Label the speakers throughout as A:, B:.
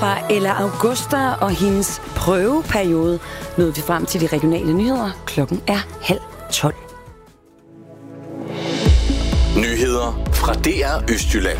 A: Fra Ella Augusta og hendes prøveperiode nåede vi frem til de regionale nyheder. Klokken er 11:30.
B: Nyheder fra DR Østjylland.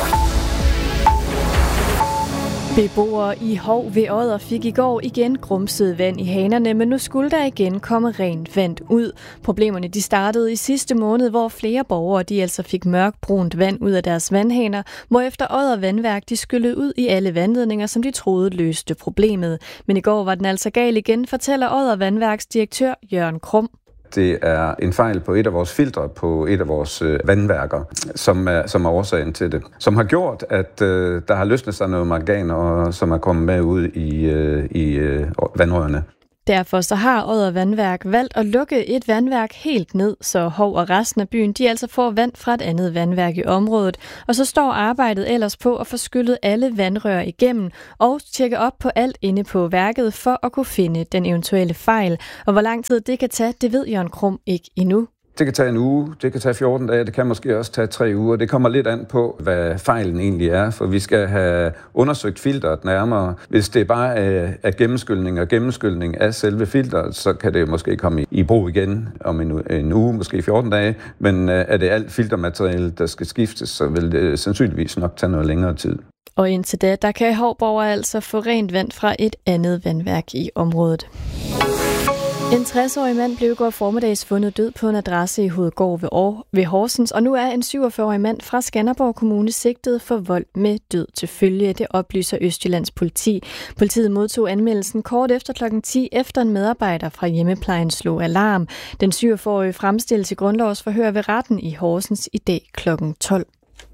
C: Beboere i Hov ved Odder fik i går igen grumset vand i hanerne, men nu skulle der igen komme rent vand ud. Problemerne de startede i sidste måned, hvor flere borgere de altså fik mørkbrunt vand ud af deres vandhaner, hvorefter Odder Vandværk de skyllede ud i alle vandledninger, som de troede løste problemet. Men i går var den altså gal igen, fortæller Odder Vandværks direktør Jørgen Krum.
D: Det er en fejl på et af vores filtre på et af vores vandværker, som er årsagen til det. Som har gjort, at der har løsnet sig noget mangan, og som er kommet med ud i vandrørene.
C: Derfor så har Odder Vandværk valgt at lukke et vandværk helt ned, så Hov og resten af byen de altså får vand fra et andet vandværk i området. Og så står arbejdet ellers på at få skyllet alle vandrør igennem og tjekke op på alt inde på værket for at kunne finde den eventuelle fejl. Og hvor lang tid det kan tage, det ved Jørgen Krum ikke endnu.
D: Det kan tage en uge, det kan tage 14 dage, det kan måske også tage 3 uger. Det kommer lidt an på, hvad fejlen egentlig er, for vi skal have undersøgt filteret nærmere. Hvis det bare er gennemskyldning af selve filteret, så kan det måske komme i brug igen om en uge, måske 14 dage. Men er det alt filtermateriale, der skal skiftes, så vil det sandsynligvis nok tage noget længere tid.
C: Og indtil da, der kan Hovborgere altså få rent vand fra et andet vandværk i området. En 60-årig mand blev i går formiddags fundet død på en adresse i Hovedgård ved Horsens, og nu er en 47-årig mand fra Skanderborg Kommune sigtet for vold med død til følge. Det oplyser Østjyllands politi. Politiet modtog anmeldelsen kort efter klokken 10, efter en medarbejder fra hjemmeplejen slog alarm. Den 47-årige fremstilles i grundlovsforhør ved retten i Horsens i dag klokken 12.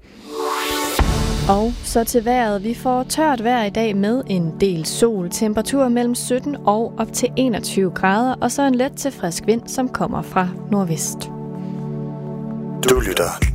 C: Og så til vejret. Vi får tørt vejr i dag med en del sol. Temperatur mellem 17 og op til 21 grader. Og så en let til frisk vind, som kommer fra nordvest.
B: Du lytter